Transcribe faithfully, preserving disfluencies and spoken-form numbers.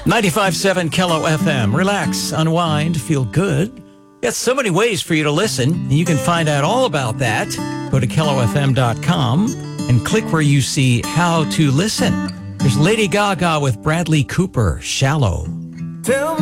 ninety-five point seven Kello F M. Relax, unwind, feel good. Got so many ways for you to listen, and you can find out all about that. Go to kello f m dot com and click where you see how to listen. There's Lady Gaga with Bradley Cooper, Shallow. Tell